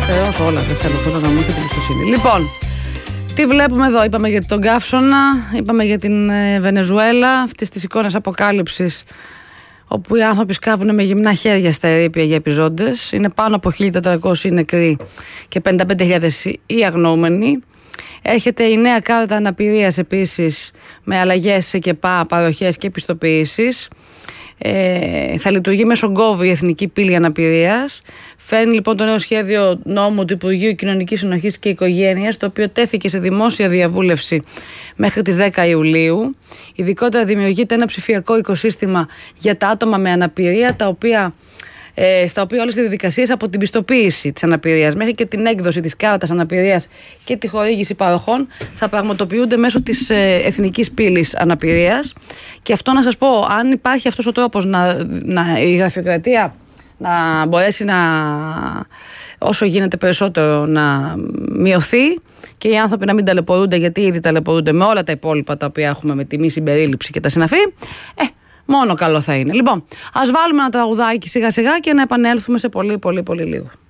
στερεώσω όλα, δεν θέλω να μου έχετε εμπιστοσύνη. Λοιπόν, τι βλέπουμε εδώ? Είπαμε για τον Καύσωνα, είπαμε για την Βενεζουέλα, αυτές τις εικόνες αποκάλυψης όπου οι άνθρωποι σκάβουν με γυμνά χέρια στα ερείπια για επιζώντες. Είναι πάνω από 1.400 οι νεκροί και 55.000 οι αγνοούμενοι. Έρχεται η νέα κάρτα αναπηρίας επίσης με αλλαγές σε ΚΕΠΑ, παροχές και επιστοποιήσεις. Θα λειτουργεί μέσω Gov η Εθνική Πύλη Αναπηρίας. Φέρνει λοιπόν το νέο σχέδιο νόμου του Υπουργείου Κοινωνικής Συνοχής και Οικογένειας, το οποίο τέθηκε σε δημόσια διαβούλευση μέχρι τις 10 Ιουλίου. Ειδικότερα δημιουργείται ένα ψηφιακό οικοσύστημα για τα άτομα με αναπηρία, στα οποία όλες οι διαδικασίες από την πιστοποίηση της αναπηρίας μέχρι και την έκδοση της κάρτας αναπηρίας και τη χορήγηση παροχών θα πραγματοποιούνται μέσω της Εθνικής Πύλης Αναπηρίας. Και αυτό να σας πω, αν υπάρχει αυτός ο τρόπος η γραφειοκρατία να μπορέσει όσο γίνεται περισσότερο να μειωθεί και οι άνθρωποι να μην ταλαιπωρούνται, γιατί ήδη ταλαιπωρούνται με όλα τα υπόλοιπα τα οποία έχουμε, με τη μη συμπερίληψη και τα συναφή, μόνο καλό θα είναι. Λοιπόν, ας βάλουμε ένα τραγουδάκι σιγά σιγά και να επανέλθουμε σε πολύ λίγο.